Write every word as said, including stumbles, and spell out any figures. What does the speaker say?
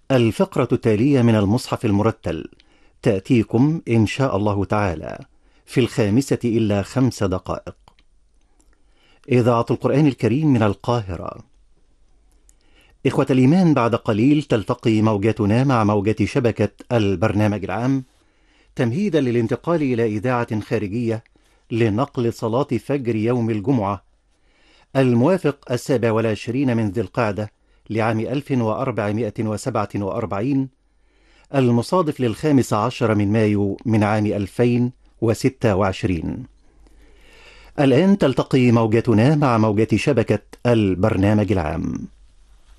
الفقرة التالية من المصحف المرتل تأتيكم إن شاء الله تعالى في الخامسة إلا خمس دقائق. إذاعة القرآن الكريم من القاهرة. إخوة الإيمان، بعد قليل تلتقي موجاتنا مع موجة شبكة البرنامج العام تمهيدا للانتقال إلى إذاعة خارجية لنقل صلاة فجر يوم الجمعة الموافق السابع والعشرين من ذي القعدة لعام ألف وأربعمائة وسبعة وأربعين المصادف للخامس عشر من مايو من عام ألفين وستة وعشرين. الآن تلتقي موجتنا مع موجة شبكة البرنامج العام.